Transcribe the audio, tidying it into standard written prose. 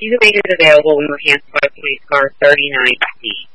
You can make it available when we're canceled by police car 39C.